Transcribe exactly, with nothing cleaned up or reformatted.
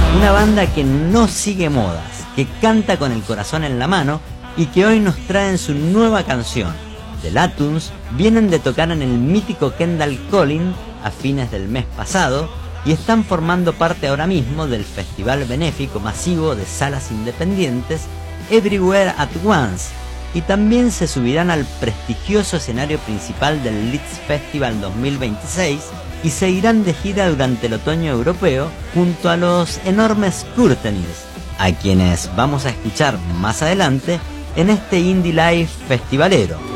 Una banda que no sigue modas, que canta con el corazón en la mano y que hoy nos traen su nueva canción. The Latuns vienen de tocar en el mítico Kendall Collins a fines del mes pasado y están formando parte ahora mismo del festival benéfico masivo de salas independientes Everywhere at Once, y también se subirán al prestigioso escenario principal del Leeds Festival dos mil veintiséis y seguirán de gira durante el otoño europeo junto a los enormes Courtenies, a quienes vamos a escuchar más adelante en este Indie Live festivalero.